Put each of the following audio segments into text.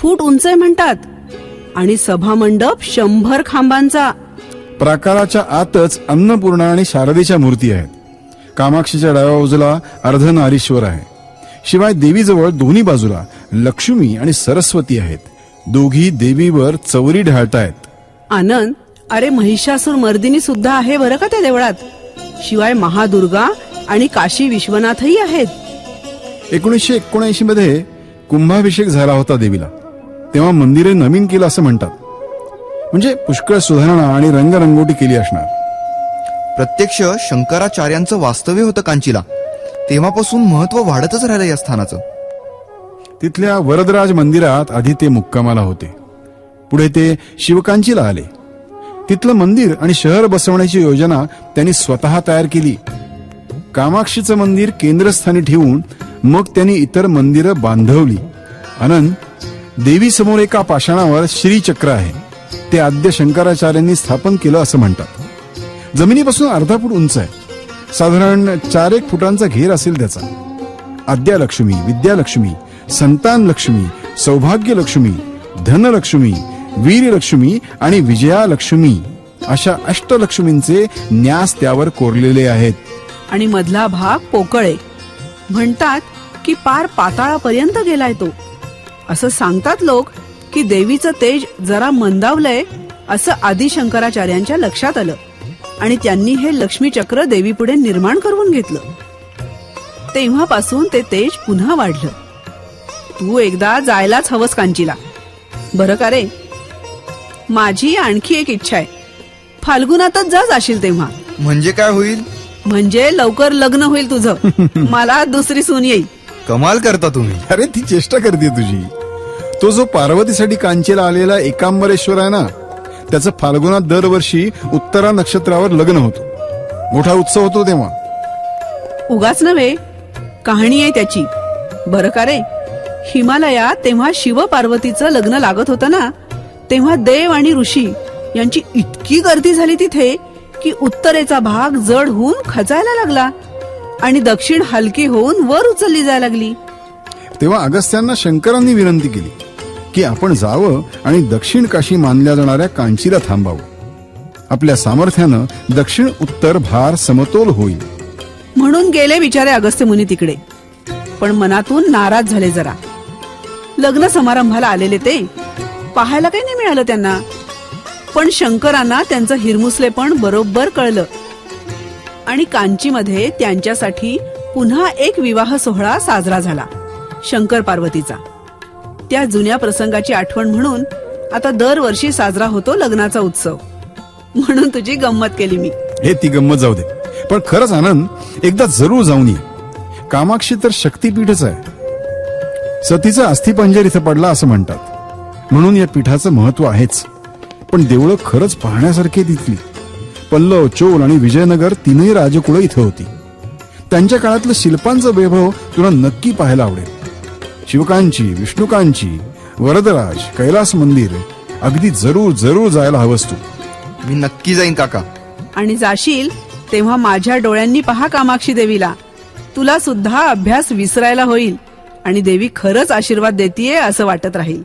फूट उंच आहे म्हणतात आणि सभामंडप 100 खांबांचा. प्राकाराच्या आतच अन्नपूर्णा आणि शारदेच्या मूर्ती आहेत. कामाक्षीच्या डाव्या बाजूला अर्धनारीश्वर आहे. शिवाय देवीजवळ दोन्ही बाजूला लक्ष्मी आणि सरस्वती आहेत. दोघी देवीवर चौरी ढाळतायत. आनंद, अरे महिषासूर मर्दिनी सुद्धा आहे बरं का त्या देवळात. शिवाय महादुर्गा आणि काशी विश्वनाथही आहेत. 1979 मध्ये कुंभाभिषेक झाला होता देवीला. तेव्हा मंदिरे नवीन केलं असं म्हणतात. म्हणजे पुष्कळ सुधारणा आणि रंगरंगोटी केली असणार. प्रत्यक्ष शंकराचार्यांचं वास्तव्य होतं कांचीला. तेव्हापासून महत्व वाढतच राहिलं या स्थानाचं. तिथल्या वरदराज मंदिरात आधी ते मुक्कामाला होते. पुढे ते शिवकांचीला आले. तिथलं मंदिर आणि शहर बसवण्याची योजना त्यांनी स्वतः तयार केली. कामाक्षीचं मंदिर केंद्रस्थानी ठेवून मग त्यांनी इतर मंदिरं बांधवली. आनंद, देवी समोर एका पाषाणावर श्रीचक्र आहे. ते आद्य शंकराचार्यांनी स्थापन केलं असं म्हणतात. जमिनीपासून अर्धा फूट उंच आहे. साधारण 4-1 फुटांचा घेर असेल त्याचा. आद्यालक्ष्मी, विद्यालक्ष्मी, संतान लक्ष्मी, सौभाग्य लक्ष्मी, धनलक्ष्मी, वीरलक्ष्मी आणि विजयालक्ष्मी अशा अष्टलक्ष्मींचे न्यास त्यावर कोरलेले आहेत. आणि मधला भाग पोकळे. म्हणतात की पार पाताळापर्यंत गेलाय तो. असं सांगतात लोक की देवीचं तेज जरा मंदावलंय असं आदि शंकराचार्यांच्या लक्षात आलं आणि त्यांनी हे लक्ष्मी चक्र देवीपुढे निर्माण करून घेतलं. तेव्हापासून ते तेज पुन्हा वाढलं. तू एकदा जायलाच हवंस कांचीला, बरं का रे? माझी आणखी एक इच्छा आहे. फाल्गुनातच जाशील तेव्हा. म्हणजे काय होईल? म्हणजे लवकर लग्न होईल तुझं. मला दुसरी सून येईल. कमाल करता तुम्ही. अरे ती चेष्टा करते तुझी. तो जो पार्वतीसाठी कांचीला आलेला एकांबरेश्वर आहे ना, त्याचं फाल्गुनात दरवर्षी उत्तरा नक्षत्रावर लग्न होतं. मोठा उत्सव होतो तेव्हा. उगाच नव्हे, कहाणी आहे त्याची, बरं का रे? हिमालयात तेव्हा शिव पार्वतीचं लग्न लागत होतं ना, तेव्हा देव आणि ऋषी यांची इतकी गर्दी झाली तिथे की उत्तरेचा भाग जड होऊन खचायला लागला आणि दक्षिण हलकी होऊन वर उचलली जायला लागली. तेव्हा अगस्त्यांना शंकरांनी विनंती केली की आपण जावं आणि दक्षिण काशी मानल्या जाणाऱ्या कांचीला थांबावं. आपल्या सामर्थ्यानं दक्षिण उत्तर भार समतोल होईल. म्हणून गेले बिचारे अगस्त्य मुनी तिकडे. पण मनातून नाराज झाले जरा. लग्न समारंभाला आलेले ते पाहायला काही नाही मिळालं त्यांना. पण शंकरांना त्यांचं हिरमुसलेपण बरोबर कळलं आणि कांचीमध्ये त्यांच्यासाठी पुन्हा एक विवाह सोहळा साजरा झाला, शंकर पार्वतीचा. त्या जुन्या प्रसंगाची आठवण म्हणून आता दरवर्षी साजरा होतो लग्नाचा उत्सव. म्हणून तुझी गंमत केली मी. हे ती गंमत जाऊ दे, पण खरंच आनंद एकदा जरूर जाऊन ये. कामाक्षी तर शक्तीपीठच आहे. सतीचा अस्थिपंजर इथं पडला असं म्हणतात, म्हणून या पीठाचं महत्व आहेच. पण देवळं खरंच पाहण्यासारखी तिथली. पल्लव, चोल आणि विजयनगर तीनही राजकुळं इथं होती. त्यांच्या काळातलं शिल्पांचं वैभव तुला नक्की पाहायला आवडेल. शिवकांची, विष्णुकांची, वरदराज, कैलास मंदिर अगदी जरूर जरूर जायला हवंस तू. मी नक्की जाईन काका. आणि जाशील तेव्हा माझ्या डोळ्यांनी पहा कामाक्षी देवीला. तुला सुद्धा अभ्यास विसरायला होईल आणि देवी खरंच आशीर्वाद देतीये असं वाटत राहील.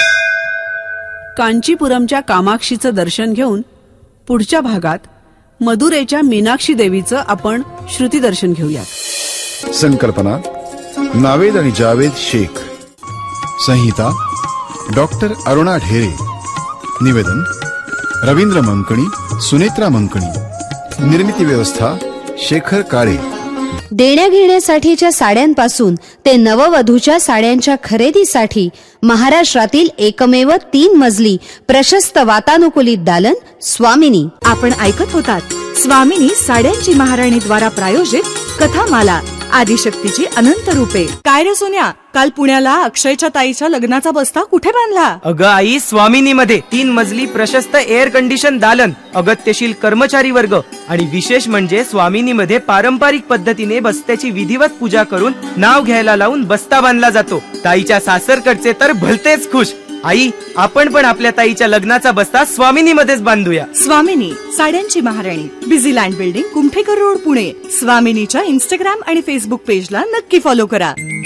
कांचीपुरमच्या कामाक्षीचं दर्शन घेऊन पुढच्या भागात मदुरेच्या मीनाक्षी देवीचं आपण श्रुती दर्शन घेऊयात. संकल्पना नावेद आणि जावेद शेख. संहिता डॉक्टर अरुणा ढेरे. निवेदन रवींद्र मंकणी, सुनेत्रा मंकणी. निर्मिती व्यवस्था शेखर काळे. देण्या घेण्यासाठीच्या साड्यांपासून ते नववधूच्या साड्यांच्या खरेदीसाठी महाराष्ट्रातील एकमेव 3 मजली प्रशस्त वातानुकूलित दालन स्वामिनी. आपण ऐकत होतात स्वामिनी साड्यांची महाराणी द्वारा प्रायोजित कथामाला आदिशक्तीची अनंत रूपे. काय रे सोन्या, काल पुण्याला अक्षयच्या ताईच्या लग्नाचा बस्ता कुठे बांधला? अगं आई, स्वामिनीमध्ये 3 मजली प्रशस्त एअर कंडिशन दालन, अगत्यशील कर्मचारी वर्ग आणि विशेष म्हणजे स्वामिनीमध्ये पारंपरिक पद्धतीने बस्त्याची विधिवत पूजा करून नाव घ्यायला लावून बस्ता बांधला जातो. ताईच्या सासरकडचे तर भलतेच खुश. आई, आपण पण आपल्या ताईच्या लग्नाचा बस्ता स्वामिनीमध्येच बांधूया. स्वामिनी साड्यांची महाराणी, busy land building, Kumthekar road, Pune. स्वामिनीच्या Instagram आणि फेसबुक पेजला नक्की फॉलो करा.